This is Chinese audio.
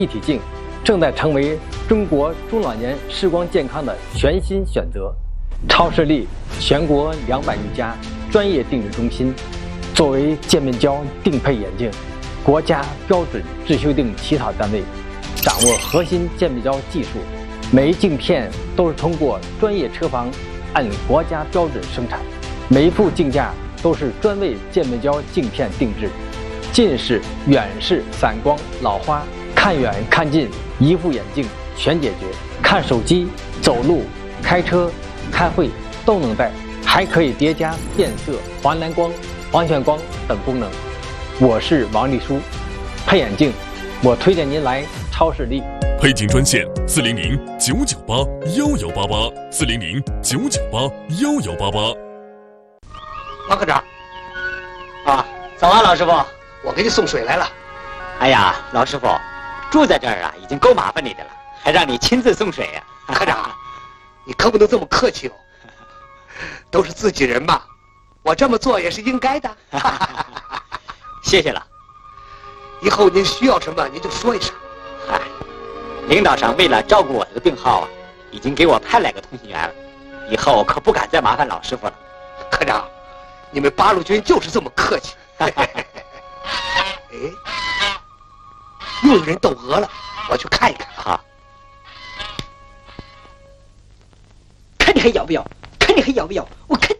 一体镜正在成为中国中老年视光健康的全新选择。超视力全国200余家专业定制中心，作为渐变焦定配眼镜国家标准制修订起草单位，掌握核心渐变焦技术，每一镜片都是通过专业车房按国家标准生产，每一副镜架都是专为渐变焦镜片定制，近视、远视、散光、老花，看远看近一副眼镜全解决。看手机、走路、开车、开会都能戴，还可以叠加变色、黄蓝光、黄炫光等功能。我是王丽书，配眼镜，我推荐您来超视力。 配镜专线400-998-1188，400-998-1188。 王科长， 啊，早啊，老师傅， 我给你送水来了。 哎呀，老师傅，住在这儿啊，已经够麻烦你的了，还让你亲自送水呀。 科长，你可不能这么客气哦，都是自己人嘛，我这么做也是应该的。 谢谢了， 以后您需要什么您就说一声。 嗨，领导上为了照顾我这个病号啊，已经给我派来个通讯员了，以后可不敢再麻烦老师傅了。 科长，你们八路军就是这么客气。哎，又有人斗鹅了，我去看一看。 好， 看你还要不要？看你还要不要？我看